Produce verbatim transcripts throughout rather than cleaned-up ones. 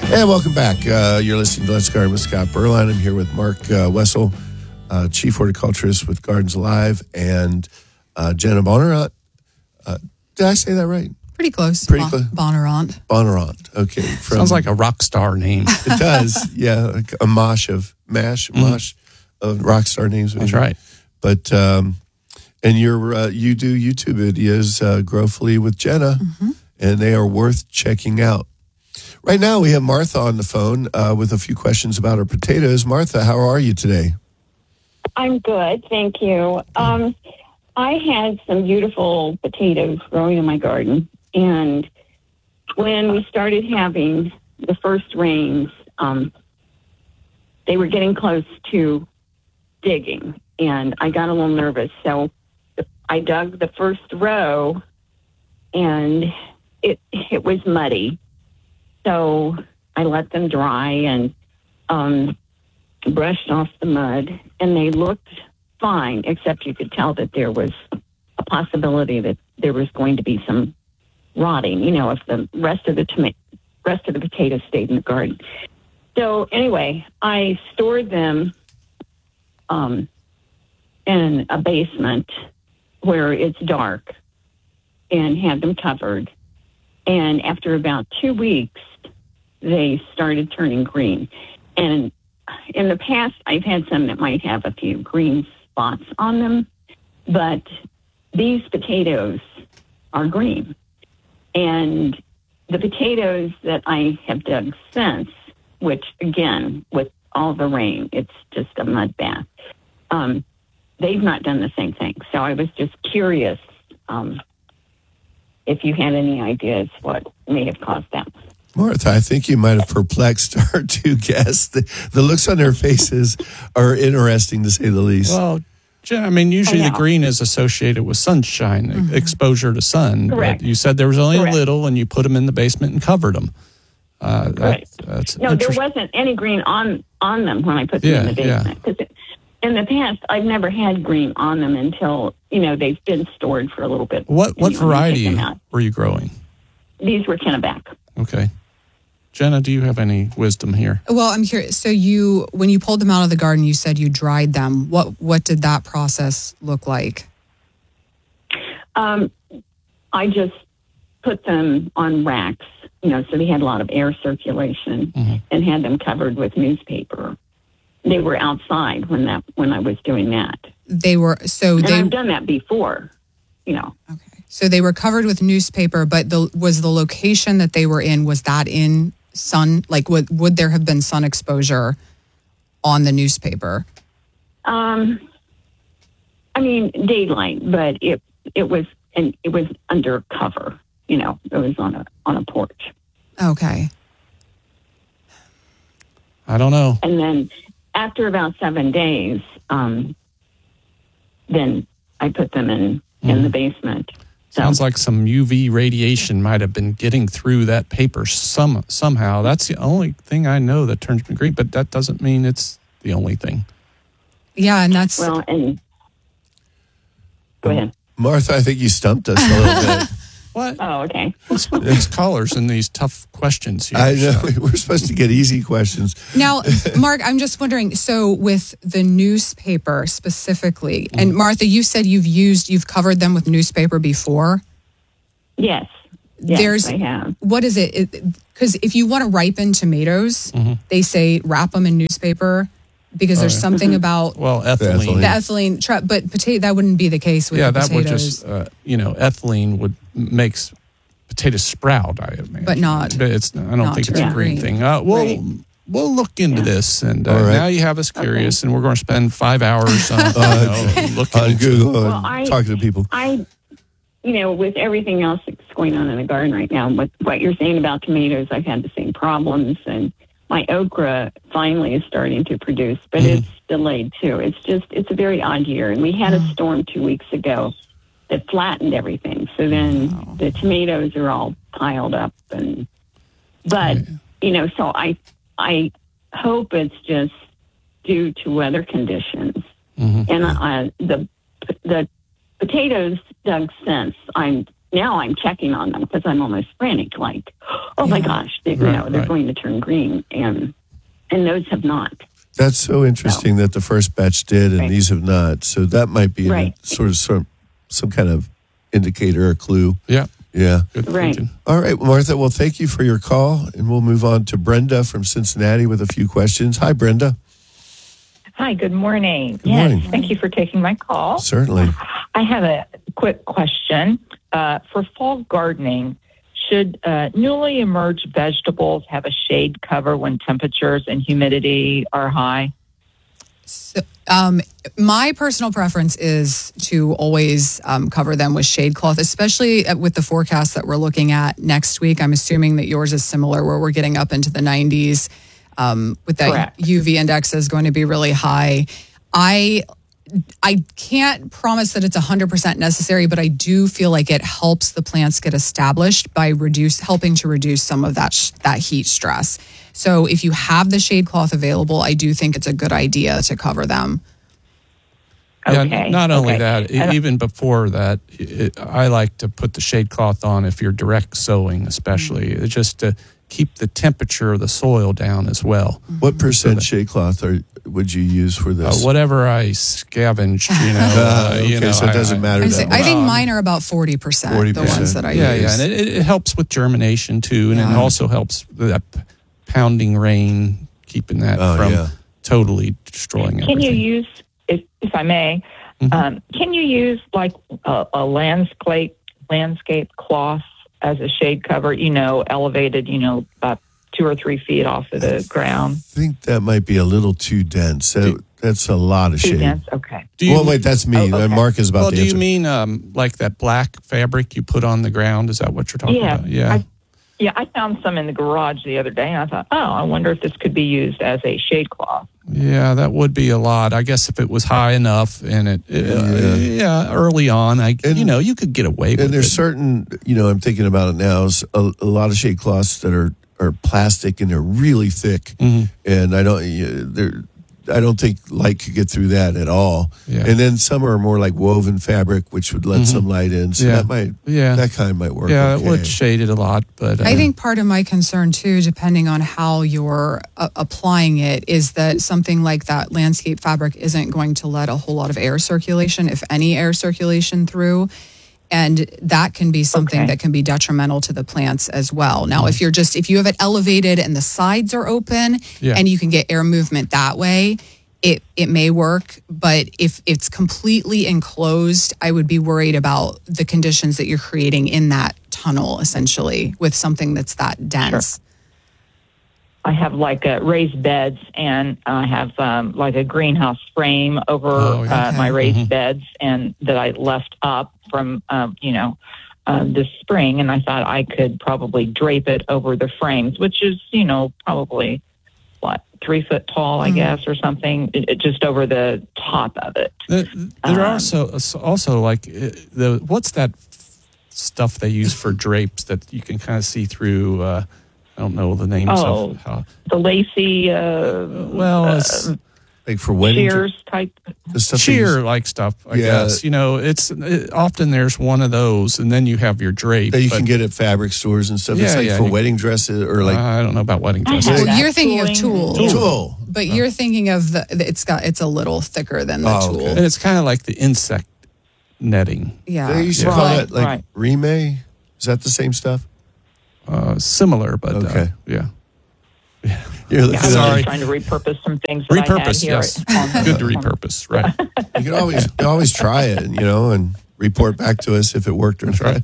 And welcome back. Uh, you're listening to Let's Garden with Scott Berline. I'm here with Mark uh, Wessel, uh, Chief Horticulturist with Gardens Alive, and uh, Jenna Bonnarant. Uh, did I say that right? Pretty close. Pretty bon- close. Bonnarant. Bonnarant. Okay. From, Sounds like a rock star name. It does. Yeah, like a mosh of mash, Mm. mosh of rock star names. That's right. But um, and you're uh, you do YouTube videos, uh, Growfully with Jenna, Mm-hmm. and they are worth checking out. Right now, we have Martha on the phone uh, with a few questions about her potatoes. Martha, how are you today? I'm good, thank you. Um, I had some beautiful potatoes growing in my garden, and when we started having the first rains, um, they were getting close to digging, and I got a little nervous. So I dug the first row, and it it was muddy. So I let them dry and um, brushed off the mud, and they looked fine, except you could tell that there was a possibility that there was going to be some rotting, you know, if the rest of the toma- rest of the potatoes stayed in the garden. So anyway, I stored them um, in a basement where it's dark and had them covered. And after about two weeks, they started turning green. And in the past, I've had some that might have a few green spots on them, but these potatoes are green. And the potatoes that I have dug since, which again, with all the rain, it's just a mud bath, um, they've not done the same thing. So I was just curious um, if you had any ideas what may have caused that. Martha, I think you might have perplexed our two guests. The, the looks on their faces are interesting, to say the least. Well, Jen, I mean, usually I the know. green is associated with sunshine, Mm-hmm. exposure to sun. Correct. But you said there was only Correct. a little, and you put them in the basement and covered them. Uh, that, Right. That's No, there interesting. wasn't any green on, on them when I put them Yeah, in the yeah. basement. Because in the past, I've never had green on them until, you know, they've been stored for a little bit. What what And you take variety them out. were you growing? These were Kennebec. Okay. Jenna, do you have any wisdom here? Well, I'm curious. So you, when you pulled them out of the garden, you said you dried them. What what did that process look like? Um, I just put them on racks, you know, so they had a lot of air circulation, Mm-hmm. and had them covered with newspaper. They were outside when that when I was doing that, They were so and they I've done that before, you know. okay. So they were covered with newspaper, but the was the location that they were in, was that in sun? Like would would there have been sun exposure on the newspaper? Um, I mean daylight, but it it was and it was under cover, you know. It was on a on a porch, Okay. I don't know. and then after about seven days, um, then I put them in in the basement. So, Sounds like some U V radiation might have been getting through that paper some somehow. That's the only thing I know that turns me green, but that doesn't mean it's the only thing. Yeah, and that's well, and go ahead. Martha, I think you stumped us a little bit. What? Oh, okay. What's with these callers and these tough questions here? I know. We're supposed to get easy questions. Now, Mark, I'm just wondering, so with the newspaper specifically, and Martha, you said you've used, you've covered them with newspaper before. Yes. Yes, There's, I have. what is it? Because if you want to ripen tomatoes, they say wrap them in newspaper because there's something about Well, ethylene. the ethylene. ethylene, tra- but potato, that wouldn't be the case with Yeah, the that would potatoes. just, uh, you know, ethylene would makes potatoes sprout, I imagine. But not- But it's, I don't not think it's turn a green green. thing. Uh, we'll, Right. we'll look into Yeah. this. And uh, All right. now you have us curious, and we're going to spend five hours on, you know, looking On into Google Well, and I- talking to people. I, you know, with everything else that's going on in the garden right now, with what you're saying about tomatoes, I've had the same problems, and my okra finally is starting to produce, but Mm-hmm. it's delayed too. It's just, it's a very odd year, and we had a storm two weeks ago that flattened everything. So then the tomatoes are all piled up, and but you know, so I, I hope it's just due to weather conditions, Mhm. and uh, the the potatoes dug since I'm now I'm checking on them because I'm almost frantic, like, oh my Yeah. gosh, they, you Right, know, they're right. going to turn green, and and those have not. That's so interesting that the first batch did and Right. these have not. So that might be Right. a, sort of some, some kind of indicator or clue. Yeah. Yeah. Good Right. thinking. All right, Martha. Well, thank you for your call, and we'll move on to Brenda from Cincinnati with a few questions. Hi, Brenda. Hi, good morning. Good yes, morning. thank you for taking my call. Certainly. I have a quick question. Uh, for fall gardening, should uh, newly emerged vegetables have a shade cover when temperatures and humidity are high? So, um, my personal preference is to always um, cover them with shade cloth, especially at- with the forecast that we're looking at next week. I'm assuming that yours is similar, where we're getting up into the nineties. Um, with that Correct. U V index is going to be really high. I I can't promise that it's one hundred percent necessary, but I do feel like it helps the plants get established by reduce helping to reduce some of that sh- that heat stress. So if you have the shade cloth available, I do think it's a good idea to cover them. Yeah, Okay, n- not only okay. that, e- And- even before that, it, I like to put the shade cloth on if you're direct sowing, especially, It's just to keep the temperature of the soil down as well. What percent shade cloth are, would you use for Uh, this? whatever I scavenged, you know, Ah, uh, you okay, know, so it I- doesn't I- matter I, that say- much. I think Well, mine are about forty percent, forty the percent. ones that I Yeah, use. yeah, and it, it helps with germination too, and Yeah. it also helps with that p- pounding rain, keeping that Oh, from yeah. totally destroying Can everything. you use, if, if I may, Mhm. um, can you use like a, a landscape landscape cloth as a shade cover? You know, elevated, you know, about two or three feet off of the ground. I think that might be a little too dense. That, Do- that's a lot of Too shade. dense. Okay. Do you, Well, wait, that's me. Oh, okay. Mark is about well, to do answer. you mean um, like that black fabric you put on the ground? Is that what you're talking Yeah, about? Yeah. I- Yeah, I found some in the garage the other day, and I thought, oh, I wonder if this could be used as a shade cloth. Yeah, that would be a lot. I guess if it was high enough and it, it uh, yeah, early on, I And- you know you could get away with And there's it. certain, you know, I'm thinking about it now, is a, a lot of shade cloths that are, are plastic and they're really thick. Mhm. And I don't, you- they're, I don't think light could get through that at all. Yeah. And then some are more like woven fabric, which would let Mhm. some light in. So Yeah. that might, Yeah. that kind might work. Yeah, okay. it would shade it a lot, but uh, I think part of my concern too, depending on how you're uh, applying it, is that something like that landscape fabric isn't going to let a whole lot of air circulation, if any air circulation through. And that can be something Okay. that can be detrimental to the plants as well. Now, if you're just, if you have it elevated and the sides are open Yeah. and you can get air movement that way, it, it may work. But if it's completely enclosed, I would be worried about the conditions that you're creating in that tunnel, essentially, with something that's that dense. I have like a raised beds, and I have um, like a greenhouse frame over Oh, yeah. uh, my Okay. raised Mhm. beds, and that I left up from um, you know um, this spring, and I thought I could probably drape it over the frames, which is you know probably what three foot tall, I Mm. guess, or something, it, it just over the top of it. There, there are Um, also also like uh, the what's that stuff they use for drapes that you can kind of see through. Uh, I don't know the names Oh. of how. The lacy uh, Well, it's uh, like for wedding shears type. the stuff they use- cheer like stuff. I Yeah. guess you know it's it, often there's one of those, and then you have your drape that you but, can get at fabric stores and stuff. it's Yeah, like yeah, for you- wedding dresses or like I don't know about wedding I dresses. have Well, that you're thinking of tooling. tools. tool. But you're thinking of the, it's got, it's a little thicker than the Oh, tool. okay. And it's kind of like the insect netting, Yeah. They used to Yeah. call Right, that like right. remay. Is that the same stuff? uh, similar, but Okay. uh, yeah. You're looking Yeah, at I was Sorry. just trying to repurpose some things that I had Repurpose, here. yes. on- Good to repurpose, right? You can always you can always try it, you know, and report back to us if it worked or not. right.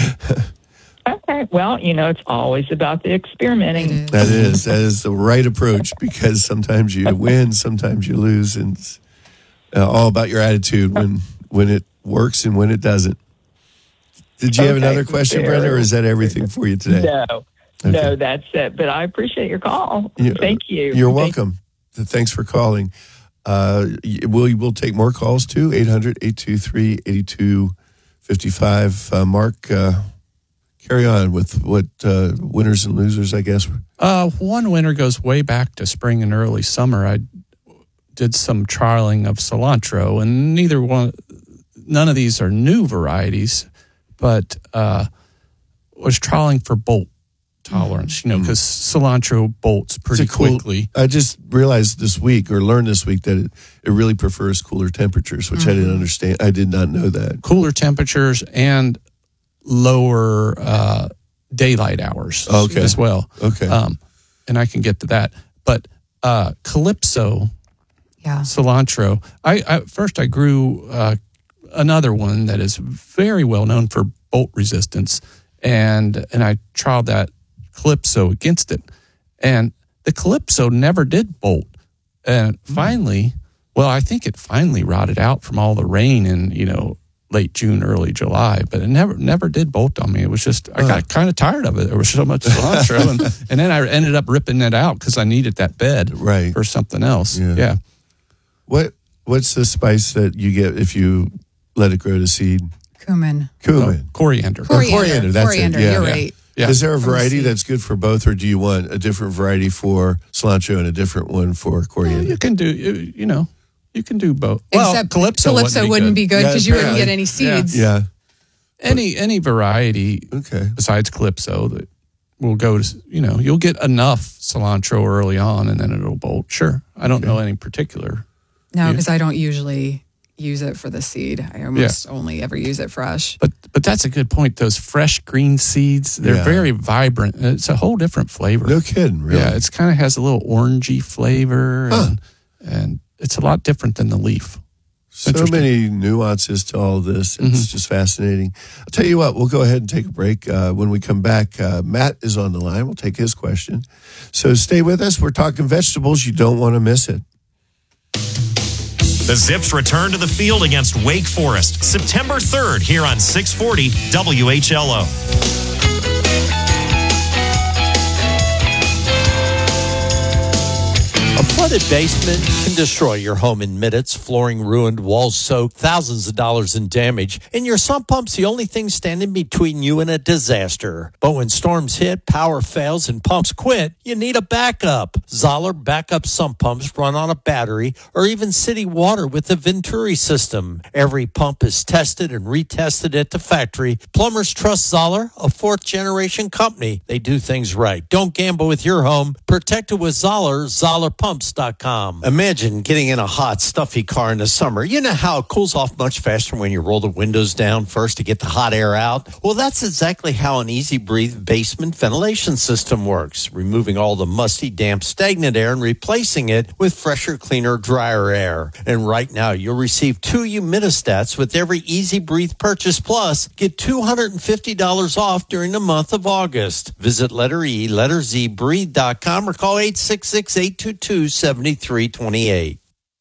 Okay. Well, you know, it's always about the experimenting. It is. That is that is the right approach because sometimes you win, sometimes you lose, and it's uh, all about your attitude when when it works and when it doesn't. Did you have Okay, another question, fair. Brenda, or is that everything for you today? No, Okay. no, that's it. But I appreciate your call. You- Thank you. You're Thank- welcome. Thanks for calling. Uh, y- we'll, we'll take more calls too, eight hundred, eight two three, eight two five five. Uh, Mark, uh, carry on with what uh, winners and losers, I guess. Uh, one winter goes way back to spring and early summer. I did some trialing of cilantro, and neither one, none of these are new varieties, but uh, was trialing for bolt tolerance, you know, because cilantro bolts pretty It's a cool- quickly. I just realized this week, or learned this week, that it, it really prefers cooler temperatures, which I didn't understand. I did not know that. Cooler temperatures and lower uh, daylight hours Okay. as well. Okay. Um, and I can get to that. But uh, Calypso Yeah. cilantro, I, I first I grew uh, another one that is very well known for bolt resistance, and and I trialed that Calypso against it, and the Calypso never did bolt. And finally, well, I think it finally rotted out from all the rain in, you know, late June, early July, but it never never did bolt on me. It was just, I got kind of tired of it. There was so much cilantro, and, and then I ended up ripping it out because I needed that bed Right. for something else. Yeah. Yeah. What What's the spice that you get if you let it grow to seed? Cumin. Cumin. Oh, coriander. Coriander. coriander, that's it, Coriander, yeah. you're Yeah. right. Yeah. Is there a variety seed. that's good for both, or do you want a different variety for cilantro and a different one for Well, coriander? you can do, you you know, you can do both. Well, Except Calypso, Calypso wouldn't be good Yeah, because you wouldn't apparently. get any seeds. yeah. Any any variety Okay. besides Calypso that will go to, you know, you'll get enough cilantro early on and then it'll bolt. Sure. I don't know any particular. No, Yeah. because I don't usually use it for the seed. I almost only ever use it fresh. But but that's a good point. Those fresh green seeds, they're Yeah. very vibrant. It's a whole different flavor. No kidding, really. Yeah, it's kind of has a little orangey flavor, and, and it's a lot different than the leaf. So Interesting. many nuances to all this. It's just fascinating. I'll tell you what, we'll go ahead and take a break. Uh, when we come back, uh, Matt is on the line. We'll take his question. So stay with us. We're talking vegetables. You don't want to miss it. The Zips return to the field against Wake Forest September third here on six forty W H L O. A flooded basement can destroy your home in minutes. Flooring ruined, walls soaked, thousands of dollars in damage. And your sump pump's the only thing standing between you and a disaster. But when storms hit, power fails, and pumps quit, you need a backup. Zoller backup sump pumps run on a battery or even city water with the Venturi system. Every pump is tested and retested at the factory. Plumbers trust Zoller, a fourth-generation company. They do things right. Don't gamble with your home. Protect it with Zoller, Zoller Pumps dot com. Imagine getting in a hot, stuffy car in the summer. You know how it cools off much faster when you roll the windows down first to get the hot air out? Well, that's exactly how an Easy Breathe basement ventilation system works, removing all the musty, damp, stagnant air and replacing it with fresher, cleaner, drier air. And right now, you'll receive two humidistats with every Easy Breathe purchase. Plus, get two hundred fifty dollars off during the month of August. Visit letter E, letter Z, breathe dot com or call eight six six, eight two two, seven three two eight.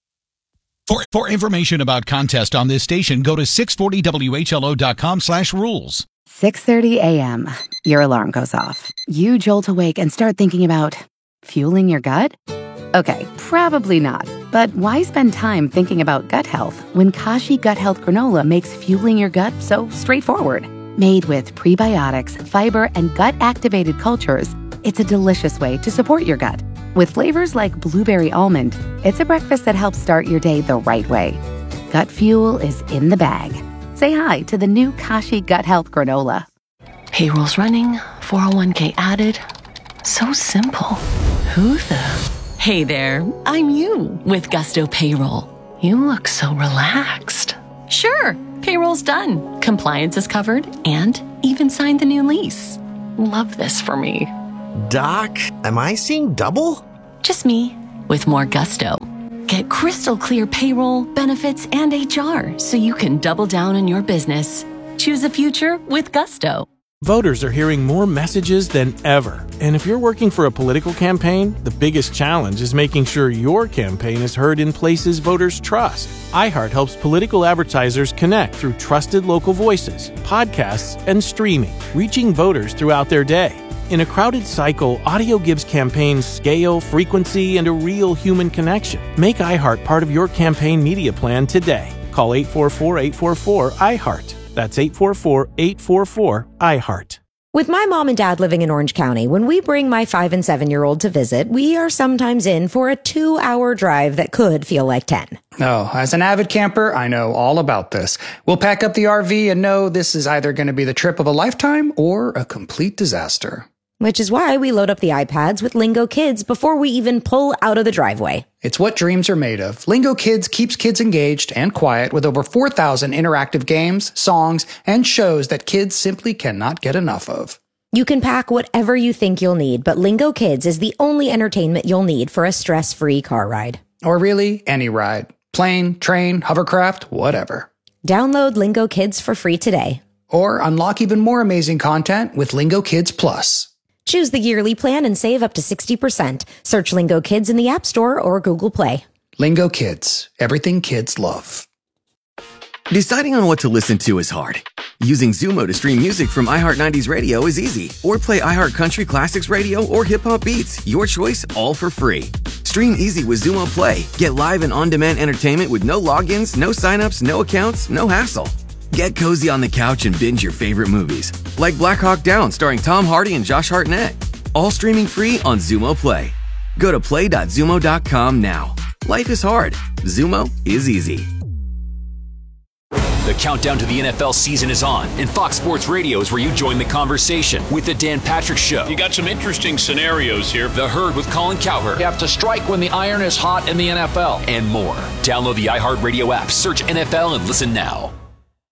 For, for information about contest on this station, go to six forty W H L O dot com slash rules. six thirty a.m. Your alarm goes off. You jolt awake and start thinking about fueling your gut? Okay, probably not. But why spend time thinking about gut health when Kashi Gut Health Granola makes fueling your gut so straightforward? Made with prebiotics, fiber, and gut-activated cultures, it's a delicious way to support your gut. With flavors like blueberry almond, it's a breakfast that helps start your day the right way. Gut fuel is in the bag. Say hi to the new Kashi Gut Health Granola. Payroll's running, four oh one k added. So simple. Who the? Hey there, I'm you with Gusto Payroll. You look so relaxed. Sure, payroll's done. Compliance is covered and even signed the new lease. Love this for me. Doc, am I seeing double? Just me with more Gusto. Get crystal clear payroll, benefits, and H R so you can double down on your business. Choose a future with Gusto. Voters are hearing more messages than ever. And if you're working for a political campaign, the biggest challenge is making sure your campaign is heard in places voters trust. iHeart helps political advertisers connect through trusted local voices, podcasts, and streaming, reaching voters throughout their day. In a crowded cycle, audio gives campaigns scale, frequency, and a real human connection. Make iHeart part of your campaign media plan today. Call eight four four, eight four four, iHeart. That's eight four four, eight four four, iHeart. With my mom and dad living in Orange County, when we bring my five and seven year old to visit, we are sometimes in for a two hour drive that could feel like ten. Oh, as an avid camper, I know all about this. We'll pack up the R V and know this is either going to be the trip of a lifetime or a complete disaster. Which is why we load up the iPads with Lingo Kids before we even pull out of the driveway. It's what dreams are made of. Lingo Kids keeps kids engaged and quiet with over four thousand interactive games, songs, and shows that kids simply cannot get enough of. You can pack whatever you think you'll need, but Lingo Kids is the only entertainment you'll need for a stress-free car ride. Or really, any ride. Plane, train, hovercraft, whatever. Download Lingo Kids for free today. Or unlock even more amazing content with Lingo Kids Plus. Choose the yearly plan and save up to sixty percent. Search Lingo Kids in the App Store or Google Play. Lingo Kids. Everything kids love. Deciding on what to listen to is hard. Using Zumo to stream music from iHeart nineties Radio is easy. Or play iHeart Country Classics Radio or Hip Hop Beats. Your choice, all for free. Stream easy with Zumo Play. Get live and on-demand entertainment with no logins, no signups, no accounts, no hassle. Get cozy on the couch and binge your favorite movies, like Black Hawk Down starring Tom Hardy and Josh Hartnett. All streaming free on Zumo Play. Go to play dot zumo dot com now. Life is hard. Zumo is easy. The countdown to the N F L season is on, and Fox Sports Radio is where you join the conversation with the Dan Patrick Show. You got some interesting scenarios here. The Herd with Colin Cowherd. You have to strike when the iron is hot in the N F L. And more. Download the iHeartRadio app, search N F L, and listen now.